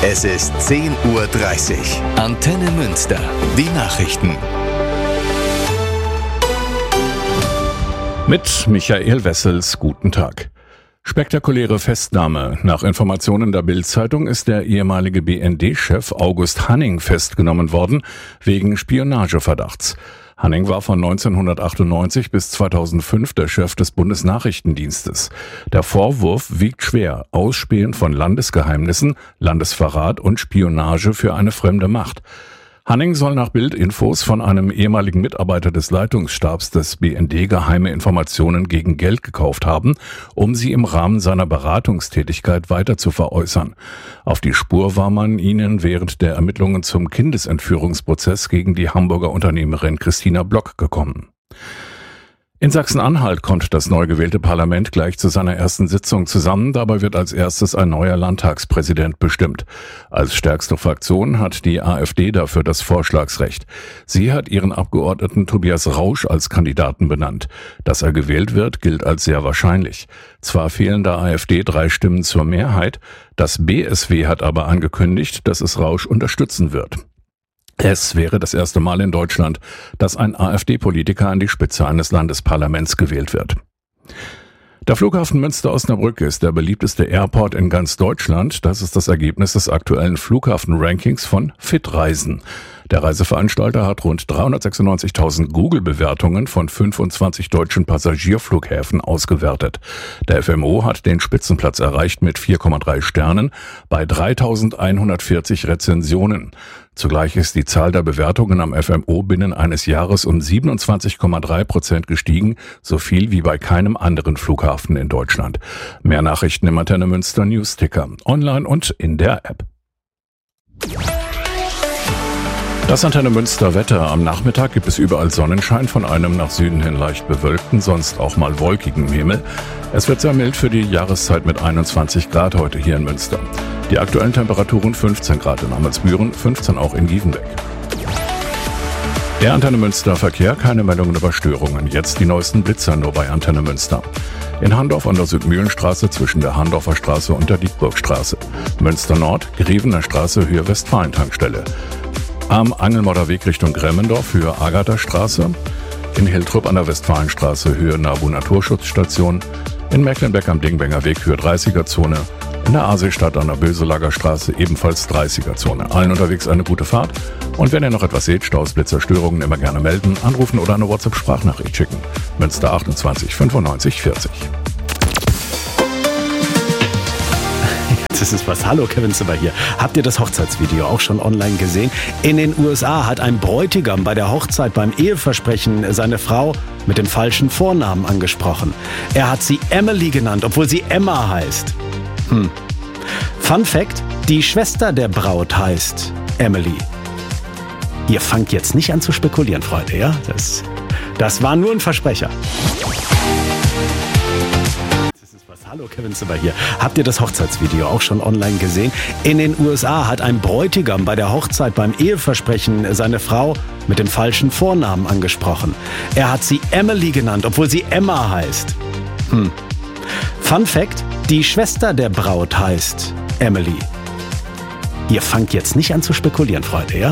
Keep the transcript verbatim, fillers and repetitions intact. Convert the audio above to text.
Es ist zehn Uhr dreißig. Antenne Münster. Die Nachrichten. Mit Michael Wessels, guten Tag. Spektakuläre Festnahme. Nach Informationen der Bild-Zeitung ist der ehemalige B N D-Chef August Hanning festgenommen worden, wegen Spionageverdachts. Hanning war von neunzehnhundertachtundneunzig bis zweitausendfünf der Chef des Bundesnachrichtendienstes. Der Vorwurf wiegt schwer: Ausspähen von Landesgeheimnissen, Landesverrat und Spionage für eine fremde Macht. Hanning soll nach Bild-Infos von einem ehemaligen Mitarbeiter des Leitungsstabs des B N D geheime Informationen gegen Geld gekauft haben, um sie im Rahmen seiner Beratungstätigkeit weiter zu veräußern. Auf die Spur war man ihnen während der Ermittlungen zum Kindesentführungsprozess gegen die Hamburger Unternehmerin Christina Block gekommen. In Sachsen-Anhalt kommt das neu gewählte Parlament gleich zu seiner ersten Sitzung zusammen. Dabei wird als erstes ein neuer Landtagspräsident bestimmt. Als stärkste Fraktion hat die AfD dafür das Vorschlagsrecht. Sie hat ihren Abgeordneten Tobias Rausch als Kandidaten benannt. Dass er gewählt wird, gilt als sehr wahrscheinlich. Zwar fehlen der AfD drei Stimmen zur Mehrheit, das B S W hat aber angekündigt, dass es Rausch unterstützen wird. Es wäre das erste Mal in Deutschland, dass ein AfD-Politiker an die Spitze eines Landesparlaments gewählt wird. Der Flughafen Münster-Osnabrück ist der beliebteste Airport in ganz Deutschland. Das ist das Ergebnis des aktuellen Flughafen-Rankings von Fitreisen. Der Reiseveranstalter hat rund dreihundertsechsundneunzigtausend Google-Bewertungen von fünfundzwanzig deutschen Passagierflughäfen ausgewertet. Der F M O hat den Spitzenplatz erreicht mit vier Komma drei Sternen bei dreitausendeinhundertvierzig Rezensionen. Zugleich ist die Zahl der Bewertungen am F M O binnen eines Jahres um siebenundzwanzig Komma drei Prozent gestiegen, so viel wie bei keinem anderen Flughafen in Deutschland. Mehr Nachrichten im Antenne Münster Newsticker, online und in der App. Das Antenne Münster Wetter. Am Nachmittag gibt es überall Sonnenschein, von einem nach Süden hin leicht bewölkten, sonst auch mal wolkigen Himmel. Es wird sehr mild für die Jahreszeit mit einundzwanzig Grad heute hier in Münster. Die aktuellen Temperaturen fünfzehn Grad in Amelsbüren, fünfzehn auch in Gievenbeck. Der Antenne Münster Verkehr, keine Meldungen über Störungen. Jetzt die neuesten Blitzer nur bei Antenne Münster. In Handorf an der Südmühlenstraße zwischen der Handorfer Straße und der Dietburgstraße. Münster Nord, Grevener Straße, Höhe Westfalen-Tankstelle. Am Angelmodder Weg Richtung Gremmendorf, Höhe Agatha-Straße. In Hiltrup an der Westfalenstraße, Höhe Nabu Naturschutzstation. In Mecklenbeck am Dingbenger Weg, Höhe dreißiger-Zone. In der Aasee-Stadt an der Böselager Straße ebenfalls dreißiger-Zone. Allen unterwegs eine gute Fahrt. Und wenn ihr noch etwas seht, Staus, Blitzer, Störungen, immer gerne melden, anrufen oder eine WhatsApp-Sprachnachricht schicken. Münster achtundzwanzig fünfundneunzig vierzig. Das ist was. Hallo, Kevin Zimmer hier. Habt ihr das Hochzeitsvideo auch schon online gesehen? In den U S A hat ein Bräutigam bei der Hochzeit beim Eheversprechen seine Frau mit dem falschen Vornamen angesprochen. Er hat sie Emily genannt, obwohl sie Emma heißt. Hm. Fun Fact: Die Schwester der Braut heißt Emily. Ihr fangt jetzt nicht an zu spekulieren, Freunde, ja? Das, das war nur ein Versprecher. Hallo, Kevin Zimmer hier. Habt ihr das Hochzeitsvideo auch schon online gesehen? In den U S A hat ein Bräutigam bei der Hochzeit beim Eheversprechen seine Frau mit dem falschen Vornamen angesprochen. Er hat sie Emily genannt, obwohl sie Emma heißt. Hm. Fun Fact: Die Schwester der Braut heißt Emily. Ihr fangt jetzt nicht an zu spekulieren, Freunde, ja?